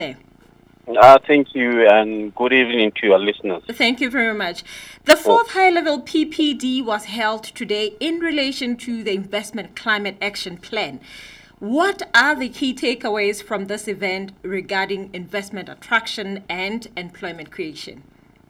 there. Thank you, and good evening to your listeners. Thank you very much. The Oh, fourth high level PPD was held today in relation to the Investment Climate Action Plan. What are the key takeaways from this event regarding investment attraction and employment creation?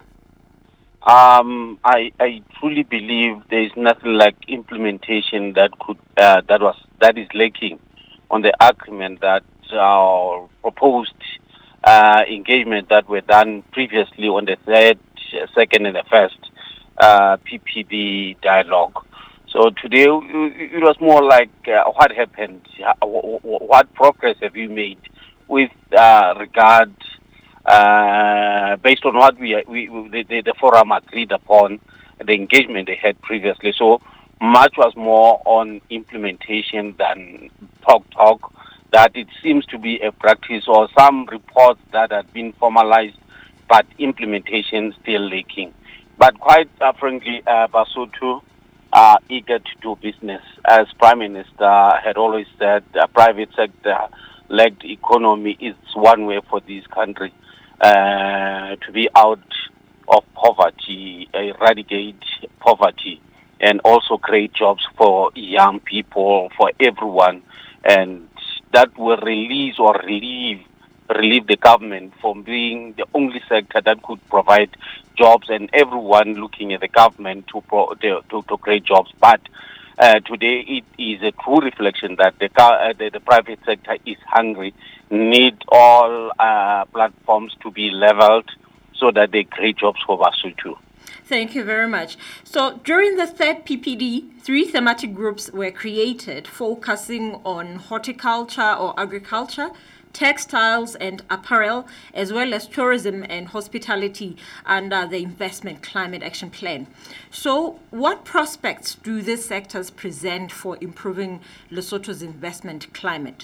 I truly believe there is nothing like implementation that is lacking on the agreement that proposed engagement that were done previously on the third, second, and the first PPD dialogue. So today it was more like what happened, what progress have you made with regard based on what the forum agreed upon, the engagement they had previously. So much was more on implementation than talk. That it seems to be a practice or some reports that had been formalized, but implementation still lacking. But quite frankly, Basotho are eager to do business. As Prime Minister had always said, private sector led economy is one way for this country to be out of poverty, eradicate poverty, and also create jobs for young people, for everyone, and that will release or relieve the government from being the only sector that could provide jobs and everyone looking at the government to create jobs. But today it is a true reflection that the private sector is hungry, need all platforms to be leveled so that they create jobs for us too. Thank you very much. So, during the third PPD, three thematic groups were created focusing on horticulture or agriculture, textiles and apparel, as well as tourism and hospitality under the Investment Climate Action Plan. So, what prospects do these sectors present for improving Lesotho's investment climate?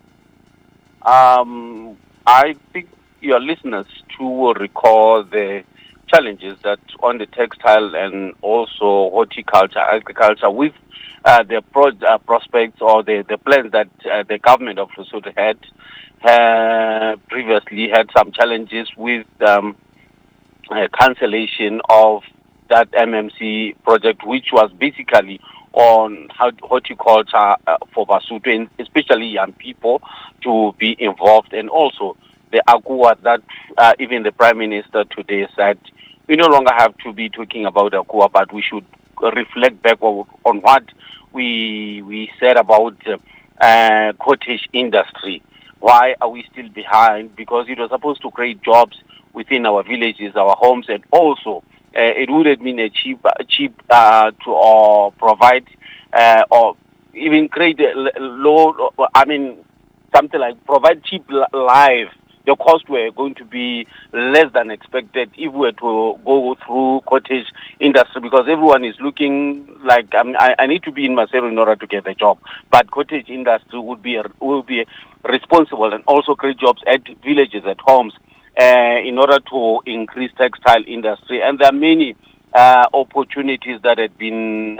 I think your listeners too will recall the challenges that on the textile and also horticulture, agriculture, with prospects or the plans that the government of Lesotho had previously had some challenges with cancellation of that MMC project, which was basically on horticulture for Basotho, and especially young people to be involved, and also the AGUA that even the Prime Minister today said we no longer have to be talking about AGUA, but we should reflect back on what we said about cottage industry. Why are we still behind? Because it was supposed to create jobs within our villages, our homes, and also it would have been a cheap to provide or even create a low. I mean, something like provide cheap life. The cost were going to be less than expected if we were to go through cottage industry, because everyone is looking like I need to be in Maseru in order to get a job. But cottage industry will be responsible and also create jobs at villages, at homes, in order to increase textile industry. And there are many opportunities that had been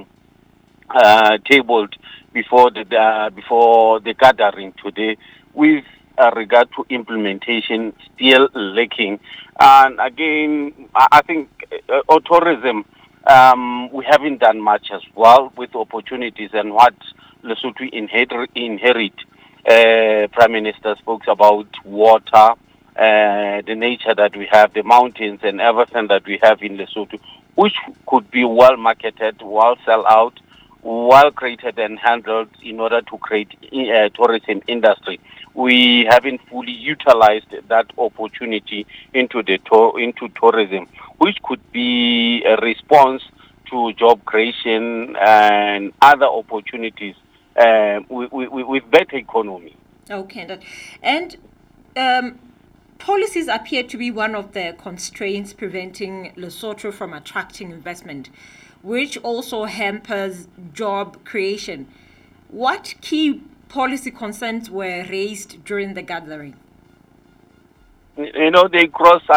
tabled before the gathering today, with regard to implementation still lacking. And again, I think tourism, we haven't done much as well with opportunities and what Lesotho inherit. Prime Minister spoke about water, the nature that we have, the mountains and everything that we have in Lesotho, which could be well marketed, well sell out, well created and handled in order to create tourism industry. We haven't fully utilized that opportunity into into tourism, which could be a response to job creation and other opportunities with better economy. Okay, and policies appear to be one of the constraints preventing Lesotho from attracting investment, which also hampers job creation. What key policy concerns were raised during the gathering? You know, they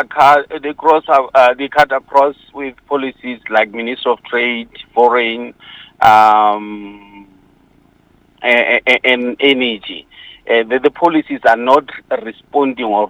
cut across with policies like Minister of Trade, Foreign, and energy. the policies are not responding or